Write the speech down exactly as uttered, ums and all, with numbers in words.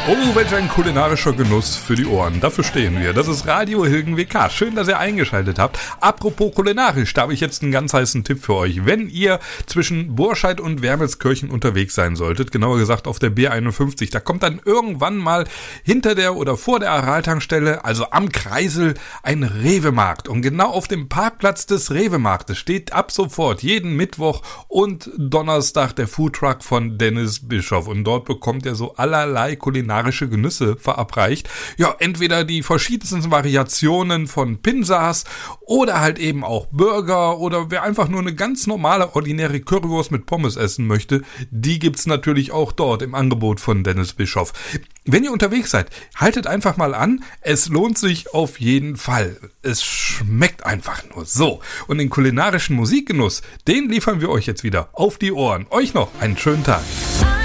Oh, welch ein kulinarischer Genuss für die Ohren. Dafür stehen wir. Das ist Radio Hilgen W K. Schön, dass ihr eingeschaltet habt. Apropos kulinarisch, da habe ich jetzt einen ganz heißen Tipp für euch. Wenn ihr zwischen Burscheid und Wermelskirchen unterwegs sein solltet, genauer gesagt auf der B einundfünfzig, da kommt dann irgendwann mal hinter der oder vor der Araltankstelle, also am Kreisel, ein Rewe-Markt. Und genau auf dem Parkplatz des Rewe-Marktes steht ab sofort jeden Mittwoch und Donnerstag der Foodtruck von Dennis Bischoff. Und dort bekommt ihr so allerlei kulinarische Genüsse verabreicht. Ja, entweder die verschiedensten Variationen von Pinsas oder halt eben auch Burger oder wer einfach nur eine ganz normale, ordinäre Currywurst mit Pommes essen möchte, die gibt's natürlich auch dort im Angebot von Dennis Bischoff. Wenn ihr unterwegs seid, haltet einfach mal an, es lohnt sich auf jeden Fall. Es schmeckt einfach nur so. Und den kulinarischen Musikgenuss, den liefern wir euch jetzt wieder auf die Ohren. Euch noch einen schönen Tag.